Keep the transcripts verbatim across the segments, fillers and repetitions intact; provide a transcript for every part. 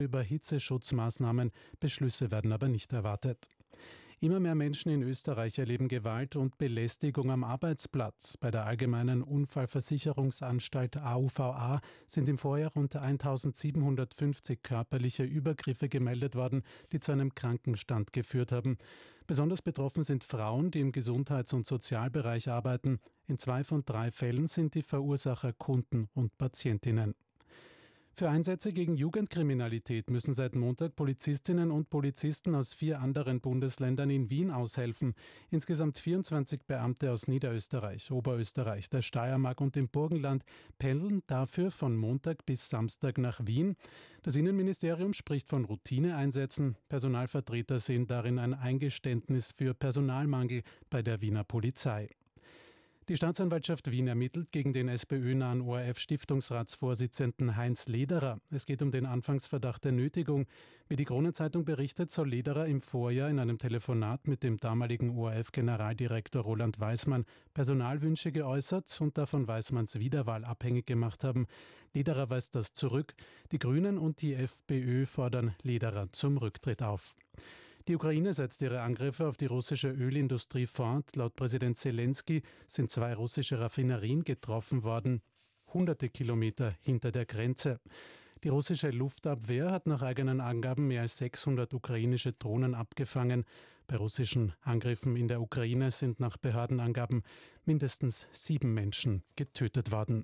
über Hitzeschutzmaßnahmen. Beschlüsse werden aber nicht erwartet. Immer mehr Menschen in Österreich erleben Gewalt und Belästigung am Arbeitsplatz. Bei der Allgemeinen Unfallversicherungsanstalt A U V A sind im Vorjahr rund eintausendsiebenhundertfünfzig körperliche Übergriffe gemeldet worden, die zu einem Krankenstand geführt haben. Besonders betroffen sind Frauen, die im Gesundheits- und Sozialbereich arbeiten. In zwei von drei Fällen sind die Verursacher Kunden und Patientinnen. Für Einsätze gegen Jugendkriminalität müssen seit Montag Polizistinnen und Polizisten aus vier anderen Bundesländern in Wien aushelfen. Insgesamt vierundzwanzig Beamte aus Niederösterreich, Oberösterreich, der Steiermark und dem Burgenland pendeln dafür von Montag bis Samstag nach Wien. Das Innenministerium spricht von Routineeinsätzen. Personalvertreter sehen darin ein Eingeständnis für Personalmangel bei der Wiener Polizei. Die Staatsanwaltschaft Wien ermittelt gegen den SPÖ-nahen O R F-Stiftungsratsvorsitzenden Heinz Lederer. Es geht um den Anfangsverdacht der Nötigung. Wie die Kronenzeitung berichtet, soll Lederer im Vorjahr in einem Telefonat mit dem damaligen O R F-Generaldirektor Roland Weismann Personalwünsche geäußert und davon Weismanns Wiederwahl abhängig gemacht haben. Lederer weist das zurück. Die Grünen und die FPÖ fordern Lederer zum Rücktritt auf. Die Ukraine setzt ihre Angriffe auf die russische Ölindustrie fort. Laut Präsident Zelensky sind zwei russische Raffinerien getroffen worden, hunderte Kilometer hinter der Grenze. Die russische Luftabwehr hat nach eigenen Angaben mehr als sechshundert ukrainische Drohnen abgefangen. Bei russischen Angriffen in der Ukraine sind nach Behördenangaben mindestens sieben Menschen getötet worden.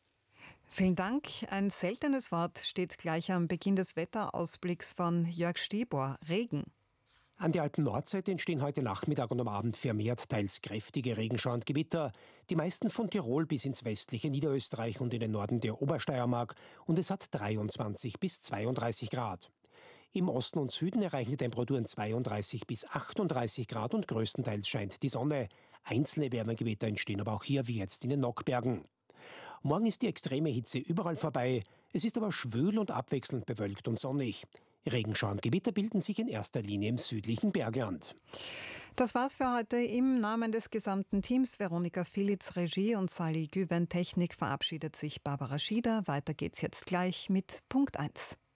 Vielen Dank. Ein seltenes Wort steht gleich am Beginn des Wetterausblicks von Jörg Stieber: Regen. An der Alpen-Nordseite entstehen heute Nachmittag und am Abend vermehrt teils kräftige Regenschauer und Gewitter. Die meisten von Tirol bis ins westliche Niederösterreich und in den Norden der Obersteiermark. Und es hat dreiundzwanzig bis zweiunddreißig Grad. Im Osten und Süden erreichen die Temperaturen zweiunddreißig bis achtunddreißig Grad und größtenteils scheint die Sonne. Einzelne Wärmegewitter entstehen aber auch hier wie jetzt in den Nockbergen. Morgen ist die extreme Hitze überall vorbei. Es ist aber schwül und abwechselnd bewölkt und sonnig. Regenschauer und Gewitter bilden sich in erster Linie im südlichen Bergland. Das war's für heute. Im Namen des gesamten Teams, Veronika Filitz, Regie und Sally Güven, Technik, verabschiedet sich Barbara Schieder. Weiter geht's jetzt gleich mit Punkt eins.